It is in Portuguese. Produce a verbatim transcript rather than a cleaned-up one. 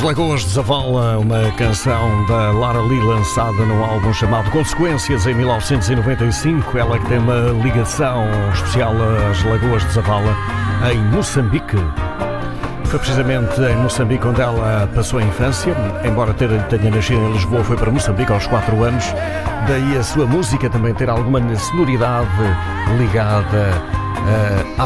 Lagoas de Zavala, uma canção da Lara Lee lançada num álbum chamado Consequências em mil novecentos e noventa e cinco. Ela que tem uma ligação especial às Lagoas de Zavala em Moçambique. Foi precisamente em Moçambique onde ela passou a infância. Embora tenha nascido em Lisboa, foi para Moçambique aos quatro anos. Daí a sua música também ter alguma sonoridade ligada a